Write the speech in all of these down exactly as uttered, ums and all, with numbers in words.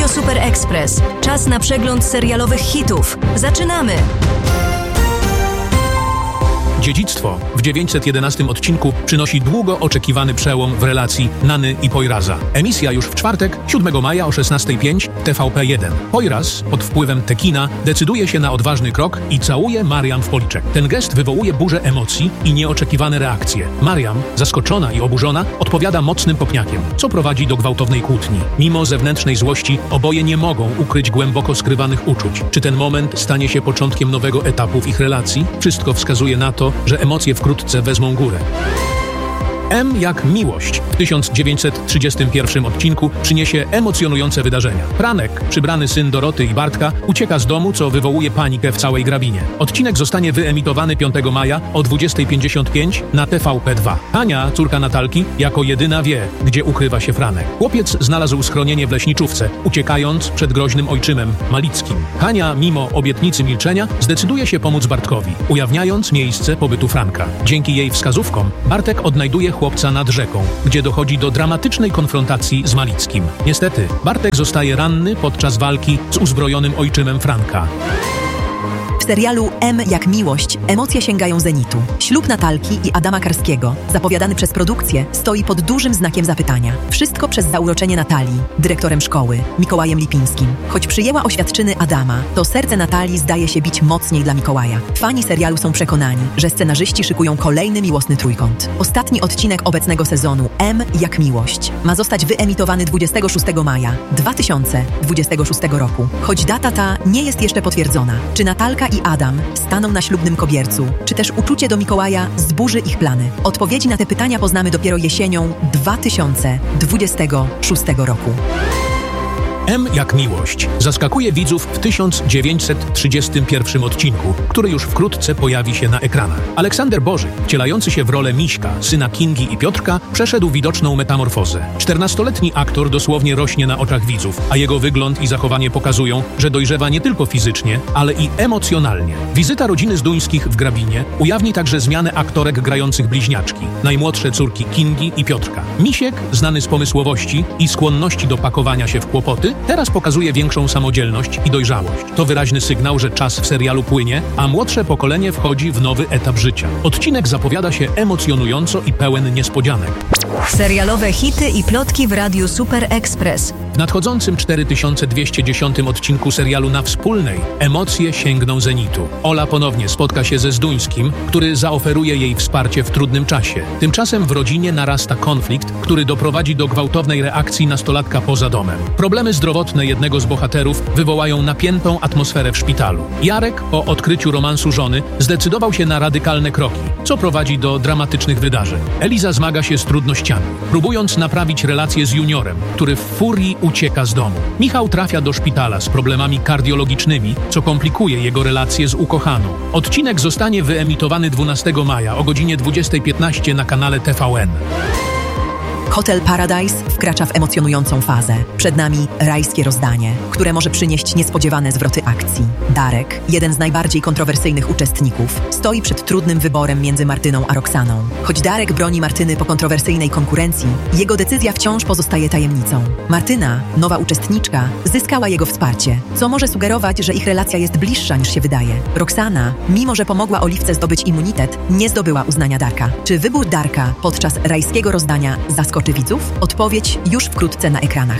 Radio Super Express. Czas na przegląd serialowych hitów. Zaczynamy! Dziedzictwo w dziewięćset jedenastym odcinku przynosi długo oczekiwany przełom w relacji Nany i Poiraza. Emisja już w czwartek, siódmego maja o szesnasta pięć, T V P jeden. Poiraz pod wpływem tekina decyduje się na odważny krok i całuje Mariam w policzek. Ten gest wywołuje burzę emocji i nieoczekiwane reakcje. Mariam, zaskoczona i oburzona, odpowiada mocnym popniakiem, co prowadzi do gwałtownej kłótni. Mimo zewnętrznej złości oboje nie mogą ukryć głęboko skrywanych uczuć. Czy ten moment stanie się początkiem nowego etapu w ich relacji? Wszystko wskazuje na to, że emocje wkrótce wezmą górę. M jak miłość w tysiąc dziewięćset trzydziestym pierwszym odcinku przyniesie emocjonujące wydarzenia. Franek, przybrany syn Doroty i Bartka, ucieka z domu, co wywołuje panikę w całej grabinie. Odcinek zostanie wyemitowany piątego maja o dwudziesta pięćdziesiąt pięć na T V P dwa. Ania, córka Natalki, jako jedyna wie, gdzie ukrywa się Franek. Chłopiec znalazł schronienie w leśniczówce, uciekając przed groźnym ojczymem Malickim. Hania, mimo obietnicy milczenia, zdecyduje się pomóc Bartkowi, ujawniając miejsce pobytu Franka. Dzięki jej wskazówkom Bartek odnajduje chłopca nad rzeką, gdzie dochodzi do dramatycznej konfrontacji z Malickim. Niestety, Bartek zostaje ranny podczas walki z uzbrojonym ojczymem Franka. W serialu M jak miłość emocje sięgają zenitu. Ślub Natalki i Adama Karskiego, zapowiadany przez produkcję, stoi pod dużym znakiem zapytania. Wszystko przez zauroczenie Natalii, dyrektorem szkoły, Mikołajem Lipińskim. Choć przyjęła oświadczyny Adama, to serce Natalii zdaje się bić mocniej dla Mikołaja. Fani serialu są przekonani, że scenarzyści szykują kolejny miłosny trójkąt. Ostatni odcinek obecnego sezonu M jak miłość ma zostać wyemitowany dwudziestego szóstego maja dwa tysiące dwudziestego szóstego roku. Choć data ta nie jest jeszcze potwierdzona, czy Natalka i Adam staną na ślubnym kobiercu, czy też uczucie do Mikołaja zburzy ich plany? Odpowiedzi na te pytania poznamy dopiero jesienią dwa tysiące dwudziestego szóstego roku. M jak miłość zaskakuje widzów w tysiąc dziewięćset trzydziestym pierwszym odcinku, który już wkrótce pojawi się na ekranach. Aleksander Bożyk, wcielający się w rolę Miśka, syna Kingi i Piotrka, przeszedł widoczną metamorfozę. czternastoletni aktor dosłownie rośnie na oczach widzów, a jego wygląd i zachowanie pokazują, że dojrzewa nie tylko fizycznie, ale i emocjonalnie. Wizyta rodziny Zduńskich w Grabinie ujawni także zmianę aktorek grających bliźniaczki, najmłodsze córki Kingi i Piotrka. Misiek, znany z pomysłowości i skłonności do pakowania się w kłopoty, teraz pokazuje większą samodzielność i dojrzałość. To wyraźny sygnał, że czas w serialu płynie, a młodsze pokolenie wchodzi w nowy etap życia. Odcinek zapowiada się emocjonująco i pełen niespodzianek. Serialowe hity i plotki w Radiu Super Express. W nadchodzącym cztery tysiące dwieście dziesiątym odcinku serialu Na Wspólnej emocje sięgną zenitu. Ola ponownie spotka się ze Zduńskim, który zaoferuje jej wsparcie w trudnym czasie. Tymczasem w rodzinie narasta konflikt, który doprowadzi do gwałtownej reakcji nastolatka poza domem. Problemy zdrowotne jednego z bohaterów wywołają napiętą atmosferę w szpitalu. Jarek, po odkryciu romansu żony, zdecydował się na radykalne kroki, co prowadzi do dramatycznych wydarzeń. Eliza zmaga się z trudnościami, próbując naprawić relacje z juniorem, który w furii ucieka z domu. Michał trafia do szpitala z problemami kardiologicznymi, co komplikuje jego relacje z ukochaną. Odcinek zostanie wyemitowany dwunastego maja o godzinie dwudziestej piętnaście na kanale T V N. Hotel Paradise wkracza w emocjonującą fazę. Przed nami rajskie rozdanie, które może przynieść niespodziewane zwroty akcji. Darek, jeden z najbardziej kontrowersyjnych uczestników, stoi przed trudnym wyborem między Martyną a Roxaną. Choć Darek broni Martyny po kontrowersyjnej konkurencji, jego decyzja wciąż pozostaje tajemnicą. Martyna, nowa uczestniczka, zyskała jego wsparcie, co może sugerować, że ich relacja jest bliższa niż się wydaje. Roxana, mimo że pomogła Oliwce zdobyć immunitet, nie zdobyła uznania Darka. Czy wybór Darka podczas rajskiego rozdania zaskoczy widzów? Odpowiedź już wkrótce na ekranach.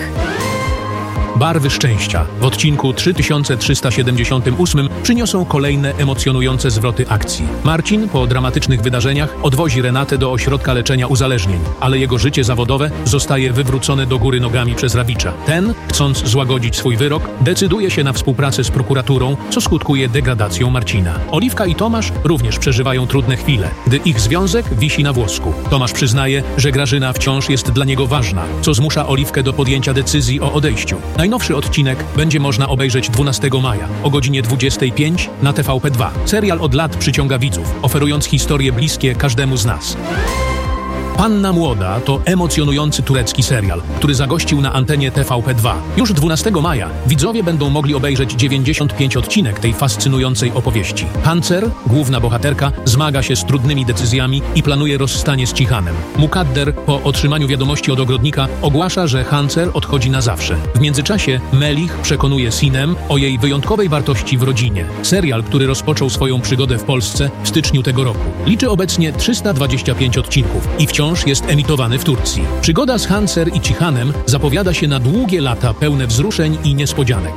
Barwy szczęścia w odcinku trzy tysiące trzysta siedemdziesiątym ósmym przyniosą kolejne emocjonujące zwroty akcji. Marcin po dramatycznych wydarzeniach odwozi Renatę do ośrodka leczenia uzależnień, ale jego życie zawodowe zostaje wywrócone do góry nogami przez Rawicza. Ten, chcąc złagodzić swój wyrok, decyduje się na współpracę z prokuraturą, co skutkuje degradacją Marcina. Oliwka i Tomasz również przeżywają trudne chwile, gdy ich związek wisi na włosku. Tomasz przyznaje, że Grażyna wciąż jest dla niego ważna, co zmusza Oliwkę do podjęcia decyzji o odejściu. Najnowszy odcinek będzie można obejrzeć dwunastego maja o godzinie dwudziestej piątej na T V P dwa. Serial od lat przyciąga widzów, oferując historie bliskie każdemu z nas. Panna Młoda to emocjonujący turecki serial, który zagościł na antenie T V P dwa. Już dwunastego maja widzowie będą mogli obejrzeć dziewięćdziesiąt pięć odcinek tej fascynującej opowieści. Hancer, główna bohaterka, zmaga się z trudnymi decyzjami i planuje rozstanie z Cihanem. Mukadder po otrzymaniu wiadomości od ogrodnika ogłasza, że Hancer odchodzi na zawsze. W międzyczasie Melich przekonuje Sinem o jej wyjątkowej wartości w rodzinie. Serial, który rozpoczął swoją przygodę w Polsce w styczniu tego roku. Liczy obecnie trzysta dwadzieścia pięć odcinków i wciąż jest emitowany w Turcji. Przygoda z Hancer i Cihanem zapowiada się na długie lata pełne wzruszeń i niespodzianek.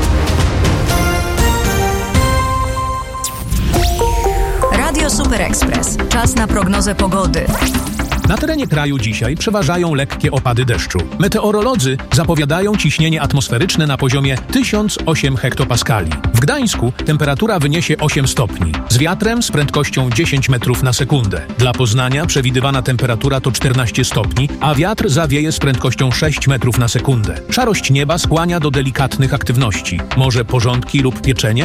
Radio Super Express. Czas na prognozę pogody. Na terenie kraju dzisiaj przeważają lekkie opady deszczu. Meteorolodzy zapowiadają ciśnienie atmosferyczne na poziomie tysiąc osiem hektopaskali. W Gdańsku temperatura wyniesie osiem stopni, z wiatrem z prędkością dziesięć metrów na sekundę. Dla Poznania przewidywana temperatura to czternaście stopni, a wiatr zawieje z prędkością sześć metrów na sekundę. Szarość nieba skłania do delikatnych aktywności. Może porządki lub pieczenie?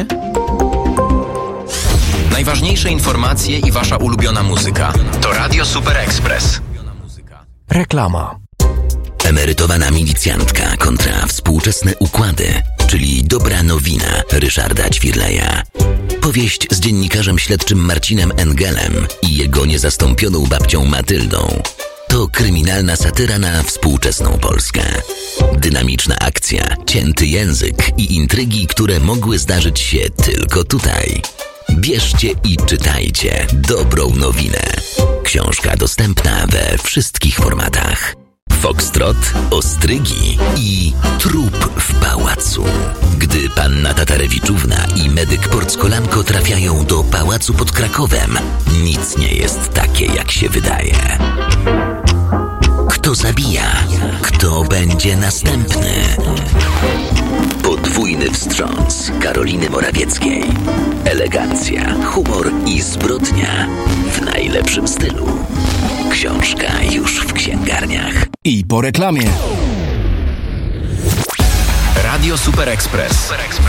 Najważniejsze informacje i wasza ulubiona muzyka. To Radio Super Express. Reklama. Emerytowana milicjantka kontra współczesne układy, czyli dobra nowina Ryszarda Ćwirleja. Powieść z dziennikarzem śledczym Marcinem Engelem i jego niezastąpioną babcią Matyldą. To kryminalna satyra na współczesną Polskę. Dynamiczna akcja, cięty język i intrygi, które mogły zdarzyć się tylko tutaj. Bierzcie i czytajcie dobrą nowinę. Książka dostępna we wszystkich formatach. Foxtrot, ostrygi i trup w pałacu. Gdy panna Tatarewiczówna i medyk Porckolanko trafiają do pałacu pod Krakowem, nic nie jest takie, jak się wydaje. Kto zabija? Kto będzie następny? Podwójny wstrząs Karoliny Morawieckiej. Elegancja, humor i zbrodnia w najlepszym stylu. Książka już w księgarniach. I po reklamie. Radio Super Express.